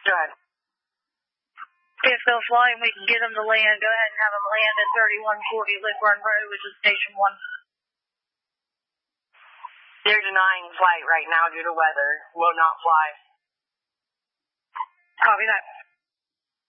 Go ahead. If they'll fly and we can get them to land, go ahead and have them land at 3140 Lick Run Road, which is Station 1. They're denying flight right now due to weather. Will not fly. Copy that.